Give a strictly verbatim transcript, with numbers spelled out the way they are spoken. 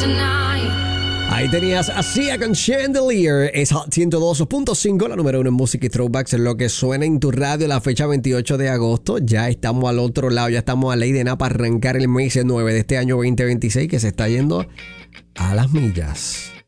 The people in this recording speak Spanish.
Ahí tenías a Sia con Chandelier. Es Hot ciento dos punto cinco, la número uno en música y throwbacks, en lo que suena en tu radio. La fecha veintiocho de agosto. Ya estamos al otro lado, ya estamos a ley de nada para arrancar el mes nueve de este año veinte veintiséis, que se está yendo a las millas.